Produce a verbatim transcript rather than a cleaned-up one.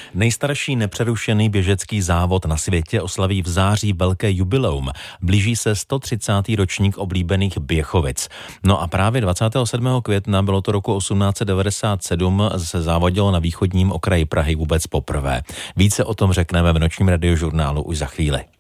Nejstarší nepřerušený běžecký závod na světě oslaví v září velké jubileum. Blíží se sto třicátý ročník oblíbených Běchovic. No a právě dvacátého sedmého května, bylo to roku osmnáct set devadesát sedm, se závodilo na východním okraji Prahy vůbec poprvé. Více o tom řekneme v nočním radiožurnálu už za chvíli.